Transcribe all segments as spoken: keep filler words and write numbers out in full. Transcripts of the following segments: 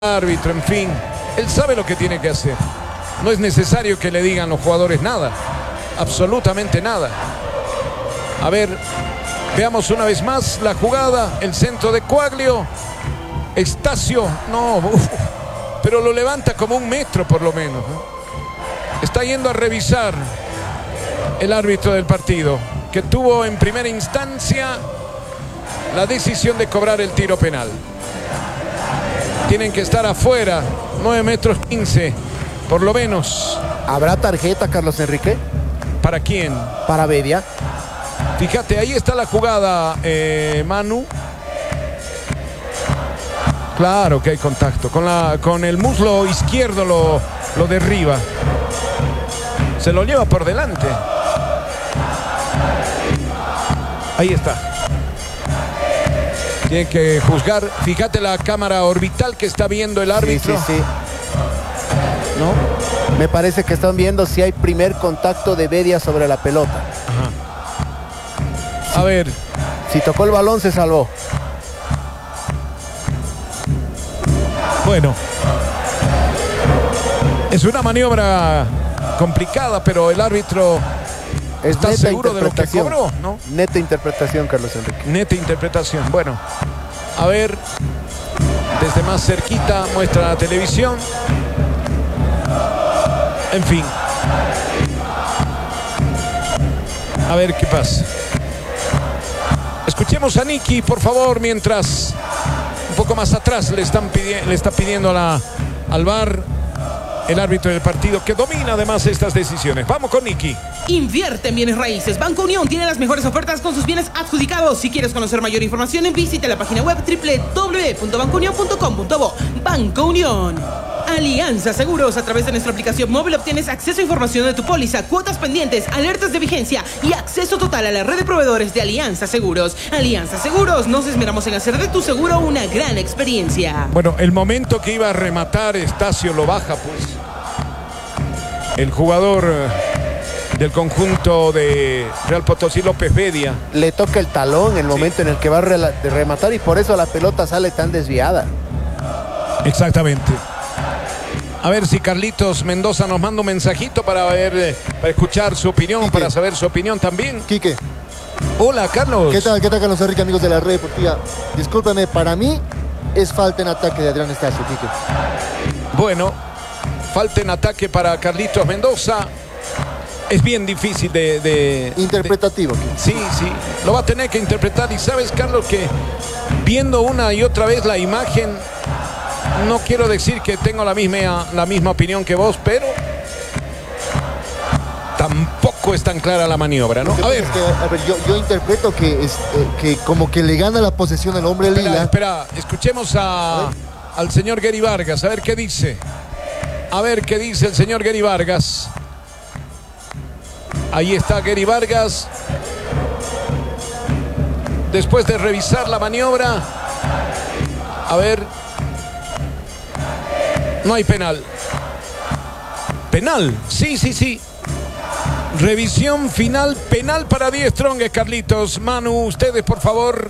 árbitro, en fin, él sabe lo que tiene que hacer. No es necesario que le digan los jugadores nada, absolutamente nada. A ver, veamos una vez más la jugada, el centro de Quaglio, Estacio, no, uf, pero lo levanta como un metro por lo menos, ¿no? Está yendo a revisar el árbitro del partido, que tuvo en primera instancia la decisión de cobrar el tiro penal. Tienen que estar afuera, nueve metros quince, por lo menos. ¿Habrá tarjeta, Carlos Enrique? ¿Para quién? Para Bedia. Fíjate, ahí está la jugada, eh, Manu. Claro que hay contacto. Con, la, con el muslo izquierdo lo, lo derriba. Se lo lleva por delante. Ahí está. Tiene que juzgar. Fíjate la cámara orbital que está viendo el árbitro. Sí, sí, sí. ¿No? Me parece que están viendo si hay primer contacto de Bedia sobre la pelota. Ajá. A ver. Si tocó el balón, se salvó. Bueno. Es una maniobra complicada, pero el árbitro es está seguro de lo que cobró, ¿no? Neta interpretación, Carlos Enrique. Neta interpretación. Bueno, a ver, desde más cerquita muestra la televisión. En fin. A ver qué pasa. Escuchemos a Nicky, por favor, mientras un poco más atrás le, están pidiendo, le está pidiendo a la, al V A R el árbitro del partido, que domina además estas decisiones. Vamos con Nicky. Invierte en bienes raíces. Banco Unión tiene las mejores ofertas con sus bienes adjudicados. Si quieres conocer mayor información, visite la página web doble u doble u doble u punto banco unión punto com punto bo. Banco Unión. Alianza Seguros. A través de nuestra aplicación móvil obtienes acceso a información de tu póliza, cuotas pendientes, alertas de vigencia y acceso total a la red de proveedores de Alianza Seguros. Alianza Seguros. Nos esmeramos en hacer de tu seguro una gran experiencia. Bueno, el momento que iba a rematar, Estacio lo baja, pues. El jugador del conjunto de Real Potosí, López Bedia. Le toca el talón en el momento sí. en el que va a rematar y por eso la pelota sale tan desviada. Exactamente. A ver si Carlitos Mendoza nos manda un mensajito para ver, para escuchar su opinión, Quique. Para saber su opinión también. Quique. Hola, Carlos. ¿Qué tal, qué tal, Carlos Enrique, amigos de la red deportiva? Discúlpame, para mí es falta en ataque de Adrián Estacio, Quique. Bueno, falta en ataque para Carlitos Mendoza. Es bien difícil de... de Interpretativo. De, sí, sí. Lo va a tener que interpretar. Y sabes, Carlos, que viendo una y otra vez la imagen, no quiero decir que tengo la misma, la misma opinión que vos, pero tampoco es tan clara la maniobra, ¿no? A ver, es que, a ver yo, yo interpreto que, es, eh, que como que le gana la posesión al hombre espera, lila. Espera, escuchemos a, a al señor Gary Vargas, a ver qué dice. A ver qué dice el señor Gary Vargas. Ahí está Gary Vargas. Después de revisar la maniobra. A ver. No hay penal. Penal, sí, sí, sí. Revisión final, penal para Die Strongest, Carlitos. Manu, ustedes por favor.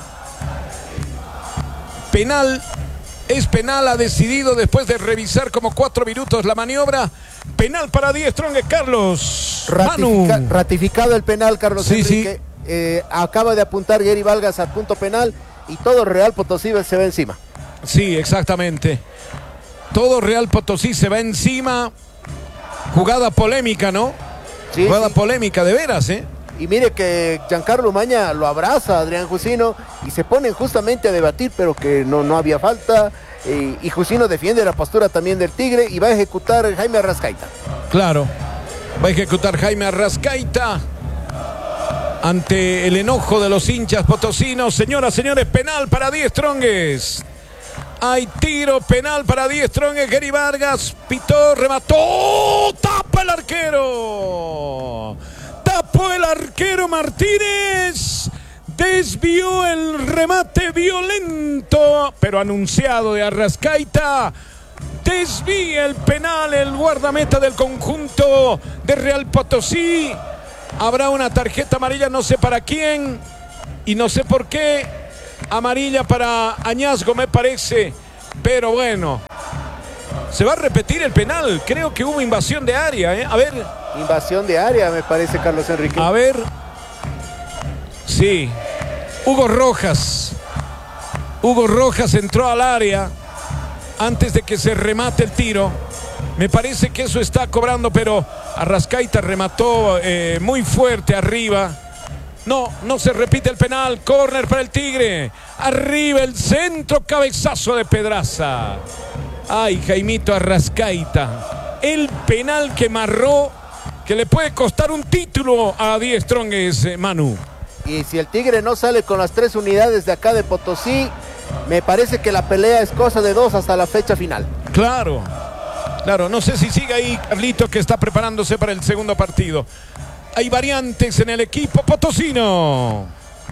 Penal. Es penal, ha decidido después de revisar como cuatro minutos la maniobra. Penal para Die Strongest, Carlos. Ratifica, Manu. Ratificado el penal, Carlos sí, Enrique. Sí. Eh, acaba de apuntar Gary Vargas al punto penal y todo Real Potosí se va encima. Sí, exactamente. Todo Real Potosí se va encima. Jugada polémica, ¿no? Sí, Jugada sí. polémica, de veras, ¿eh? Y mire que Giancarlo Maña lo abraza a Adrián Jusino y se ponen justamente a debatir, pero que no, no había falta. Eh, y Jusino defiende la postura también del Tigre y va a ejecutar Jaime Arrascaita. Claro, va a ejecutar Jaime Arrascaita ante el enojo de los hinchas potosinos. Señoras, señores, penal para Die Strongest. Hay tiro penal para Die Strongest. Gary Vargas pitó, remató, tapa el arquero. Tapó el arquero Martínez. Desvió el remate violento, pero anunciado de Arrascaita. Desvía el penal el guardameta del conjunto de Real Potosí. Habrá una tarjeta amarilla, no sé para quién y no sé por qué. Amarilla para Añazgo, me parece. Pero bueno, se va a repetir el penal. Creo que hubo invasión de área, ¿eh? A ver. Invasión de área, me parece, Carlos Enrique. A ver. Sí. Hugo Rojas. Hugo Rojas entró al área antes de que se remate el tiro. Me parece que eso está cobrando, pero Arrascaita remató eh, muy fuerte arriba. No, no se repite el penal. Córner para el Tigre. Arriba el centro, cabezazo de Pedraza. Ay, Jaimito Arrascaita. El penal que marró, que le puede costar un título a Die Strongest, eh, Manu. Y si el Tigre no sale con las tres unidades de acá de Potosí, me parece que la pelea es cosa de dos hasta la fecha final. Claro, claro. No sé si sigue ahí Carlito, que está preparándose para el segundo partido. Hay variantes en el equipo potosino.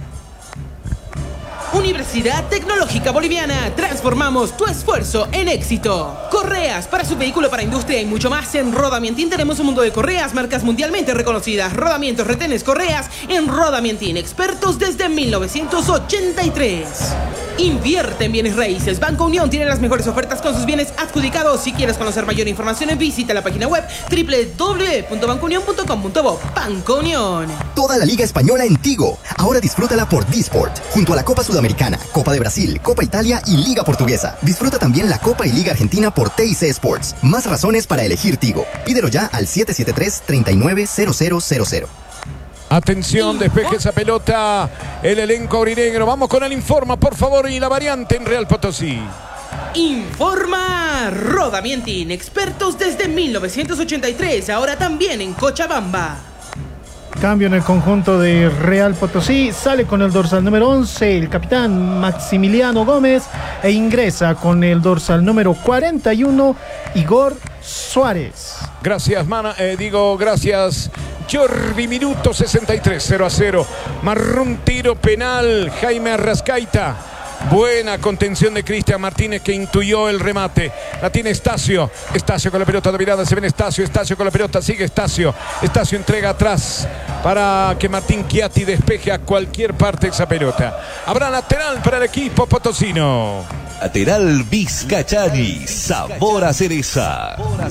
Universidad Tecnológica Boliviana. Transformamos tu esfuerzo en éxito. Correas para su vehículo, para industria y mucho más. En Rodamientín tenemos un mundo de correas, marcas mundialmente reconocidas. Rodamientos, retenes, correas. En Rodamientín, expertos desde mil novecientos ochenta y tres. Invierte en bienes raíces. Banco Unión tiene las mejores ofertas con sus bienes adjudicados. Si quieres conocer mayor información, visita la página web doble u doble u doble u punto banco unión punto com punto bo. Banco Unión. Toda la Liga Española en Tigo. Ahora disfrútala por D-Sport, junto a la Copa Sudamericana, Copa de Brasil, Copa Italia y Liga Portuguesa. Disfruta también la Copa y Liga Argentina por T I C Sports. Más razones para elegir Tigo. Pídelo ya al siete siete tres, tres nueve cero cero cero cero. Atención, despeje esa pelota el elenco aurinegro. Vamos con el Informa, por favor, y la variante en Real Potosí. Informa Rodamientín, expertos desde mil novecientos ochenta y tres, ahora también en Cochabamba. Cambio en el conjunto de Real Potosí. Sale con el dorsal número once el capitán Maximiliano Gómez e ingresa con el dorsal número cuarenta y uno Igor Suárez. Gracias, mana, eh, digo, gracias. Jordi, minuto sesenta y tres, cero a cero. Marrón tiro penal, Jaime Arrascaita. Buena contención de Cristian Martínez, que intuyó el remate. La tiene Estacio. Estacio con la pelota dominada. Se ven Estacio. Estacio con la pelota. Sigue Estacio. Estacio entrega atrás para que Martín Chiatti despeje a cualquier parte esa pelota. Habrá lateral para el equipo potosino. Lateral Vizcachani. Sabor a cereza.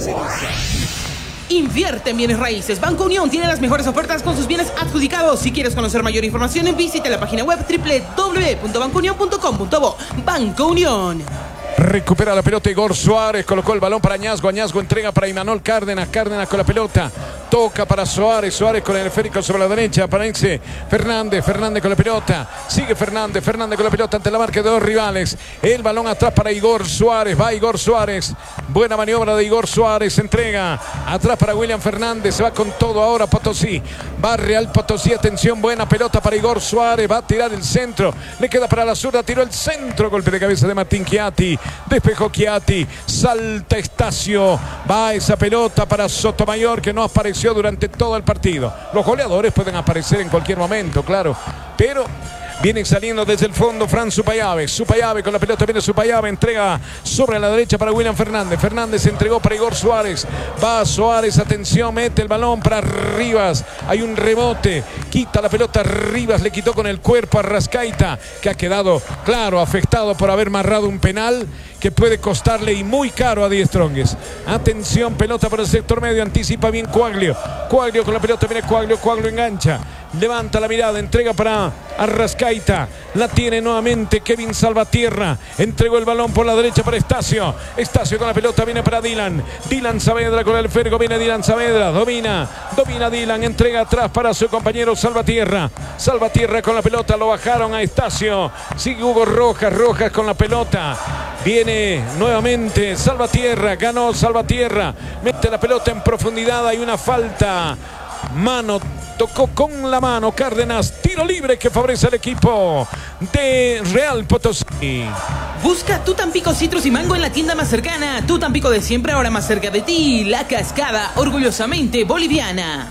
Invierte en bienes raíces. Banco Unión tiene las mejores ofertas con sus bienes adjudicados. Si quieres conocer mayor información, visite la página web doble u doble u doble u punto banco unión punto com punto bo. Banco Unión. Recupera la pelota Igor Suárez, colocó el balón para Añazgo, Añazgo entrega para Imanol Cárdenas, Cárdenas con la pelota, toca para Suárez, Suárez con el esférico sobre la derecha, aparece Fernández, Fernández con la pelota, sigue Fernández, Fernández con la pelota ante la marca de dos rivales, el balón atrás para Igor Suárez, va Igor Suárez, buena maniobra de Igor Suárez, entrega atrás para William Fernández, se va con todo ahora Potosí, va Real Potosí, atención, buena pelota para Igor Suárez, va a tirar el centro, le queda para la zurda, tiró el centro, golpe de cabeza de Martín Chiatti. Despejó Chiatti, salta Estacio, va esa pelota para Sotomayor, que no apareció durante todo el partido. Los goleadores pueden aparecer en cualquier momento, claro, pero viene saliendo desde el fondo Fran Supayave. Supayave con la pelota, viene Supayave, entrega sobre la derecha para William Fernández. Fernández entregó para Igor Suárez. Va Suárez, atención, mete el balón para Rivas. Hay un rebote, quita la pelota Rivas, le quitó con el cuerpo a Arrascaita, que ha quedado, claro, afectado por haber marrado un penal que puede costarle y muy caro a Die Strongest. Atención, pelota por el sector medio, anticipa bien Coaglio. Coaglio con la pelota, viene Coaglio, Coaglio engancha. Levanta la mirada, entrega para Arrascaita. La tiene nuevamente Kevin Salvatierra. Entregó el balón por la derecha para Estacio. Estacio con la pelota, viene para Dylan. Dylan Saavedra con el fergo, viene Dylan Saavedra. Domina, domina Dylan. Entrega atrás para su compañero Salvatierra. Salvatierra con la pelota, lo bajaron a Estacio. Sigue Hugo Rojas, Rojas con la pelota. Viene nuevamente Salvatierra, ganó Salvatierra. Mete la pelota en profundidad, hay una falta. Mano, tocó con la mano Cárdenas, tiro libre que favorece al equipo de Real Potosí. Busca tu Tampico Citrus y Mango en la tienda más cercana. Tu Tampico de siempre, ahora más cerca de ti. La Cascada, orgullosamente boliviana.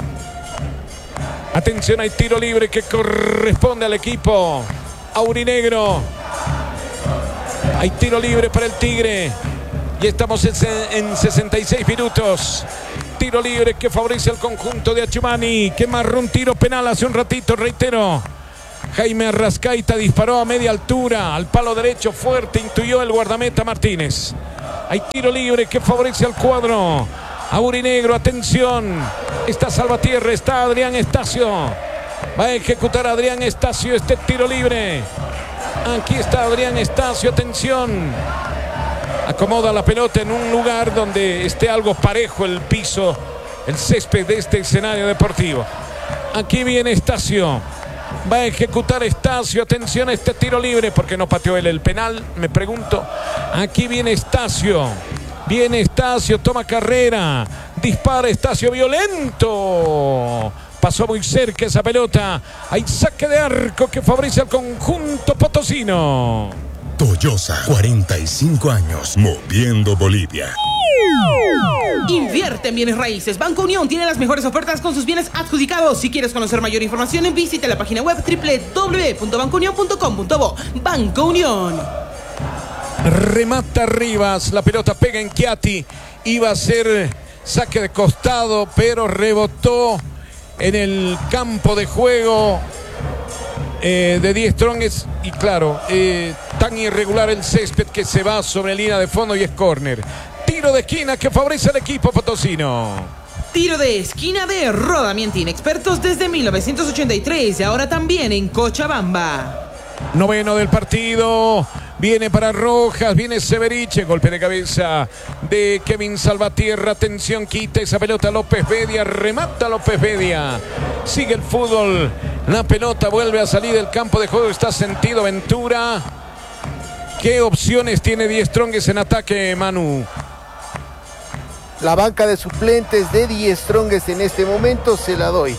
Atención, hay tiro libre que corresponde al equipo aurinegro. Hay tiro libre para el Tigre. Y estamos en sesenta y seis minutos. Tiro libre que favorece al conjunto de Achumani, que marró un tiro penal hace un ratito, reitero. Jaime Arrascaita disparó a media altura, al palo derecho fuerte, intuyó el guardameta Martínez. Hay tiro libre que favorece al cuadro aurinegro. Atención, está Salvatierra, está Adrián Estacio. Va a ejecutar Adrián Estacio este tiro libre. Aquí está Adrián Estacio, atención. Acomoda la pelota en un lugar donde esté algo parejo el piso, el césped de este escenario deportivo. Aquí viene Estacio. Va a ejecutar Estacio. Atención a este tiro libre. ¿Por qué no pateó él el penal? Me pregunto. Aquí viene Estacio. Viene Estacio. Toma carrera. Dispara Estacio. Violento. Pasó muy cerca esa pelota. Hay saque de arco que favorece al conjunto potosino. Toyosa, cuarenta y cinco años, moviendo Bolivia. Invierte en bienes raíces. Banco Unión tiene las mejores ofertas con sus bienes adjudicados. Si quieres conocer mayor información, visite la página web doble u doble u doble u punto banco unión punto com punto bo. Banco Unión. Remata Rivas. La pelota pega en Chiati. Iba a ser saque de costado, pero rebotó en el campo de juego eh, de Die Strongest. Y claro, eh, tan irregular el césped que se va sobre línea de fondo y es córner. Tiro de esquina que favorece al equipo potosino. Tiro de esquina de Rodamientin, expertos desde mil novecientos ochenta y tres y ahora también en Cochabamba. Noveno del partido. Viene para Rojas, viene Severiche, golpe de cabeza de Kevin Salvatierra. Atención, quita esa pelota López Bedia, remata López Bedia. Sigue el fútbol, la pelota vuelve a salir del campo de juego, está sentido Ventura. ¿Qué opciones tiene Die Strongest en ataque, Manu? La banca de suplentes de Die Strongest en este momento se la doy.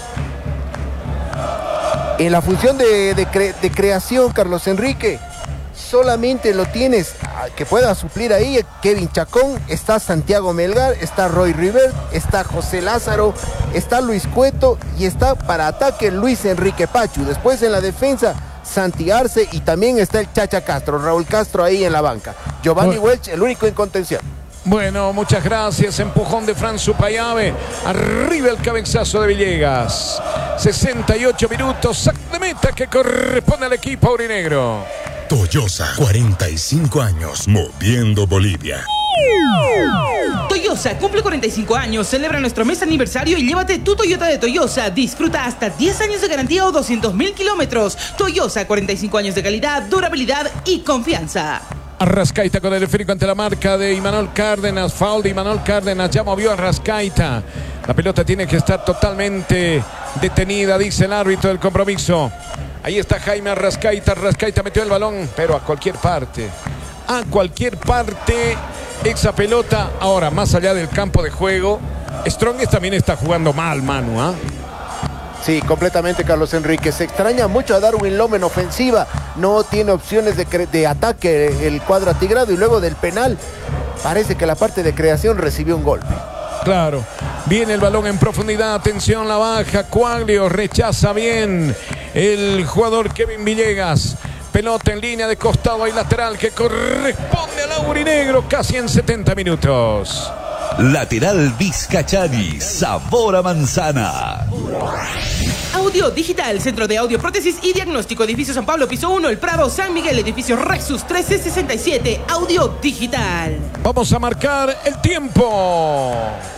En la función de, de, cre, de creación, Carlos Enrique, solamente lo tienes que pueda suplir ahí Kevin Chacón, está Santiago Melgar, está Roy River, está José Lázaro, está Luis Cueto y está para ataque Luis Enrique Pachu. Después en la defensa, Santi Arce y también está el Chacha Castro, Raúl Castro ahí en la banca. Giovanni Welch, el único en contención. Bueno, muchas gracias. Empujón de Fran Supayave. Arriba el cabezazo de Villegas. sesenta y ocho minutos. Sac de meta que corresponde al equipo aurinegro. Toyosa, cuarenta y cinco años, moviendo Bolivia. Toyosa cumple cuarenta y cinco años, celebra nuestro mes aniversario y llévate tu Toyota de Toyosa. Disfruta hasta diez años de garantía o doscientos mil kilómetros. Toyosa, cuarenta y cinco años de calidad, durabilidad y confianza. Arrascaita con el esférico ante la marca de Imanol Cárdenas. Foul de Imanol Cárdenas. Ya movió a Arrascaita. La pelota tiene que estar totalmente detenida, dice el árbitro del compromiso. Ahí está Jaime Arrascaita. Arrascaita metió el balón, pero a cualquier parte. A cualquier parte esa pelota. Ahora, más allá del campo de juego, Strongest también está jugando mal, Manu, ¿ah? ¿eh? Sí, completamente, Carlos Enrique. Se extraña mucho a Darwin Lome en ofensiva. No tiene opciones de, de ataque el cuadro atigrado. Y luego del penal, parece que la parte de creación recibió un golpe. Claro. Viene el balón en profundidad. Atención, la baja. Cuaglio rechaza bien el jugador Kevin Villegas. Pelota en línea de costado y lateral que corresponde al aurinegro casi en setenta minutos. Lateral Vizcachani, sabor a manzana. Audio Digital, Centro de Audio, Prótesis y Diagnóstico, Edificio San Pablo, piso uno, El Prado, San Miguel, Edificio Rexus trece sesenta y siete, Audio Digital. Vamos a marcar el tiempo.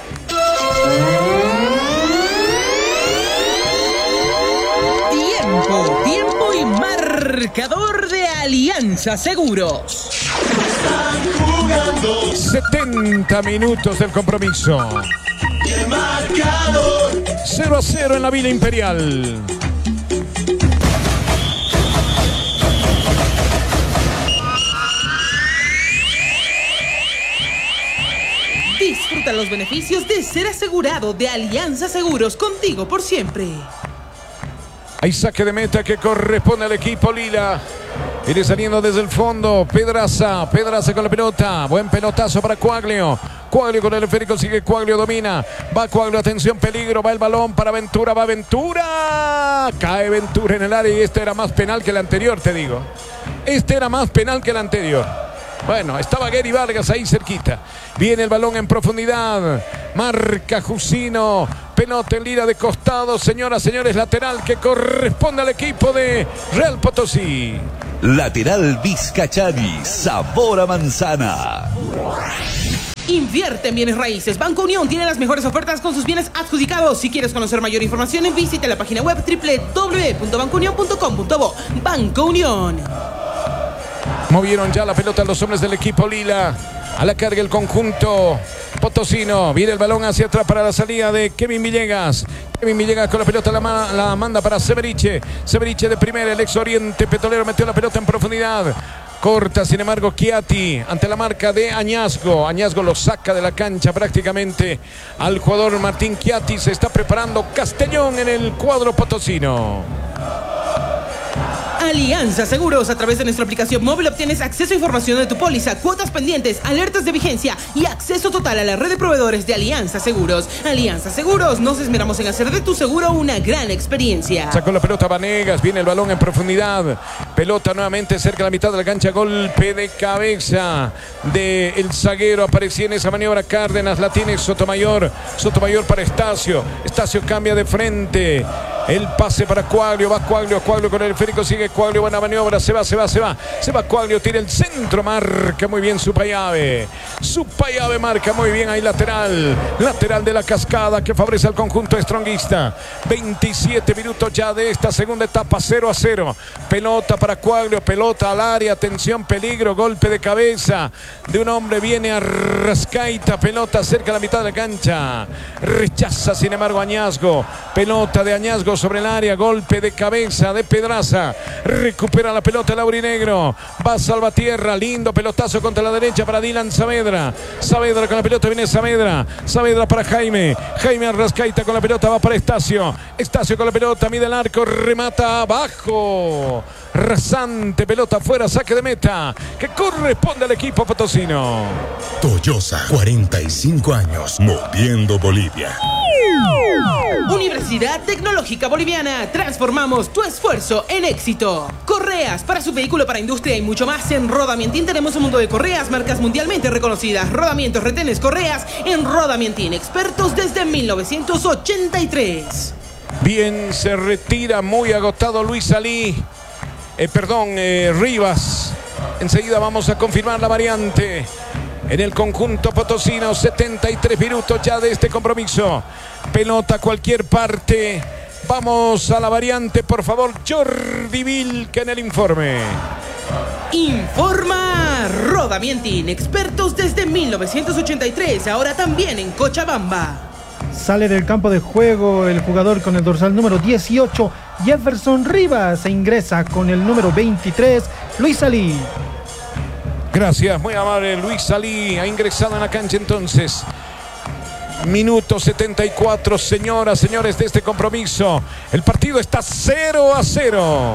Tiempo, tiempo y marcador de Alianza Seguros. setenta minutos del compromiso. cero a cero en la Villa Imperial. Disfruta los beneficios de ser asegurado de Alianza Seguros, contigo por siempre. Hay saque de meta que corresponde al equipo Lila. Viene saliendo desde el fondo Pedraza, Pedraza con la pelota, buen pelotazo para Cuaglio. Cuaglio con el esférico, sigue Cuaglio, domina, va Cuaglio, atención, peligro, va el balón para Ventura, va Ventura, cae Ventura en el área y este era más penal que el anterior, te digo. Este era más penal que el anterior. Bueno, estaba Gary Vargas ahí cerquita. Viene el balón en profundidad. Marca Jusino. pelota en línea de costado, señoras, señores, lateral que corresponde al equipo de Real Potosí. Lateral Vizcachani, sabor a manzana. Invierte en bienes raíces. Banco Unión tiene las mejores ofertas con sus bienes adjudicados. Si quieres conocer mayor información, visita la página web doble u doble u doble u punto banco unión punto com punto bo. Banco Unión. Movieron ya la pelota los hombres del equipo lila. A la carga el conjunto potosino. Viene el balón hacia atrás para la salida de Kevin Villegas. Kevin Villegas con la pelota la, ma la manda para Severiche. Severiche de primera. El ex Oriente Petrolero metió la pelota en profundidad. Corta, sin embargo, Chiati ante la marca de Añasgo. Añasgo lo saca de la cancha prácticamente al jugador Martín Chiati. Se está preparando Castellón en el cuadro potosino. Alianza Seguros. A través de nuestra aplicación móvil obtienes acceso a información de tu póliza, cuotas pendientes, alertas de vigencia y acceso total a la red de proveedores de Alianza Seguros. Alianza Seguros, nos esmeramos en hacer de tu seguro una gran experiencia. Sacó la pelota Vanegas, viene el balón en profundidad. Pelota nuevamente cerca de la mitad de la cancha. Golpe de cabeza del zaguero. Aparecía en esa maniobra Cárdenas. La tiene Sotomayor. Sotomayor para Estacio. Estacio cambia de frente. El pase para Cuaglio. Va Cuaglio. Cuaglio con el esférico. Sigue Cuaglio. Buena maniobra. Se va, se va, se va. Se va Cuaglio. Tira el centro. Marca muy bien Supayave. Supayave marca muy bien ahí lateral. Lateral de la Cascada que favorece al conjunto estronguista. veintisiete minutos ya de esta segunda etapa. cero a cero. Pelota para Cuaglio. Pelota al área. Atención, peligro. Golpe de cabeza de un hombre. Viene a Rascaita. Pelota cerca de la mitad de la cancha. Rechaza, sin embargo, Añasgo. Pelota de Añasgo sobre el área, golpe de cabeza de Pedraza, recupera la pelota el aurinegro, va Salvatierra, lindo pelotazo contra la derecha para Dylan Saavedra, Saavedra con la pelota, viene Saavedra, Saavedra para Jaime, Jaime Arrascaita con la pelota, va para Estacio, Estacio con la pelota, mide el arco, remata abajo, rasante, pelota afuera, saque de meta, que corresponde al equipo potosino. Toyosa, cuarenta y cinco años, moviendo Bolivia. Universidad Tecnológica Boliviana. Transformamos tu esfuerzo en éxito. Correas para su vehículo, para industria y mucho más. En Rodamientín tenemos un mundo de correas, marcas mundialmente reconocidas. Rodamientos, retenes, correas. En Rodamientín, expertos desde mil novecientos ochenta y tres. Bien, se retira muy agotado Luis Ali. Eh, perdón, eh, Rivas. Enseguida vamos a confirmar la variante. En el conjunto potosino, setenta y tres minutos ya de este compromiso. Pelota a cualquier parte. Vamos a la variante, por favor, Jordi Vilca en el informe. Informa Rodamientín, expertos desde mil novecientos ochenta y tres, ahora también en Cochabamba. Sale del campo de juego el jugador con el dorsal número dieciocho, Jefferson Rivas, e ingresa con el número veintitrés, Luis Ali. Gracias, muy amable Luis Salí, ha ingresado en la cancha entonces. Minuto setenta y cuatro, señoras, señores, de este compromiso. El partido está cero a cero.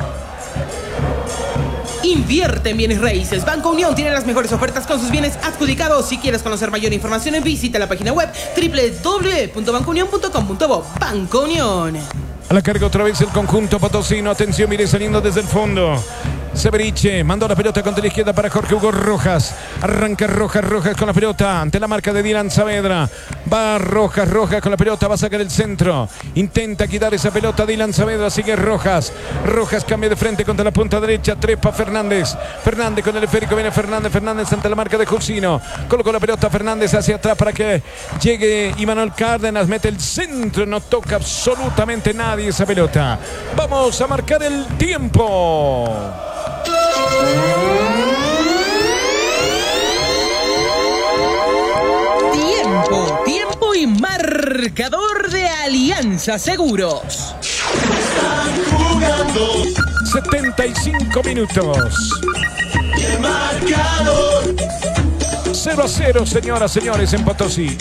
Invierte en bienes raíces. Banco Unión tiene las mejores ofertas con sus bienes adjudicados. Si quieres conocer mayor información, visita la página web doble u doble u doble u punto banco unión punto com punto bo. Banco Unión. A la carga otra vez el conjunto potosino. Atención, mire saliendo desde el fondo. Severiche mandó la pelota contra la izquierda para Jorge Hugo Rojas. Arranca Rojas, Rojas con la pelota ante la marca de Dylan Saavedra. Va Rojas, Rojas con la pelota, va a sacar el centro. Intenta quitar esa pelota Dylan Saavedra, sigue Rojas. Rojas cambia de frente contra la punta derecha, trepa Fernández. Fernández con el esférico, viene Fernández, Fernández ante la marca de Jusino. Colocó la pelota Fernández hacia atrás para que llegue Imanol Cárdenas, mete el centro, no toca absolutamente nadie esa pelota. Vamos a marcar el tiempo. Tiempo, tiempo y marcador de Alianza Seguros. setenta y cinco minutos. cero a cero, señoras, señores, en Potosí.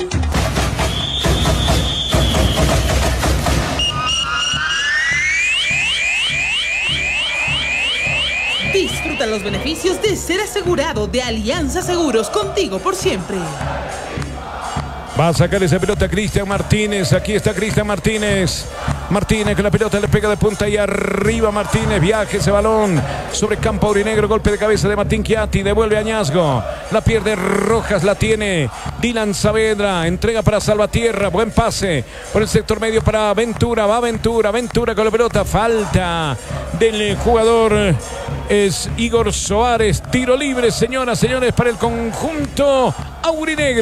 Disfruta los beneficios de ser asegurado de Alianza Seguros, contigo por siempre. Va a sacar esa pelota Cristian Martínez. Aquí está Cristian Martínez. Martínez con la pelota le pega de punta y arriba Martínez. Viaja ese balón sobre campo aurinegro. Golpe de cabeza de Martín Chiatti. Devuelve a Añasgo. La pierde Rojas. La tiene Dylan Saavedra. Entrega para Salvatierra. Buen pase por el sector medio para Ventura. Va Ventura. Ventura con la pelota. Falta del jugador. Es Igor Soares. Tiro libre, señoras, señores, para el conjunto aurinegro.